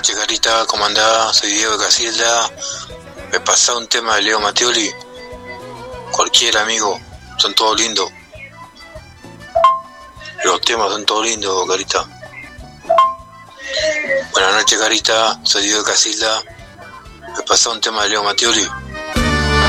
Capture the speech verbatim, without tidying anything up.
noches, Carita, ¿cómo andás? Soy Diego de Casilda. Me pasá un tema de Leo Mattioli. Cualquier amigo, son todos lindos. Los temas son todos lindos, Carita. Buenas noches, Carita, soy Diego de Casilda. Me pasá un tema de Leo Mattioli.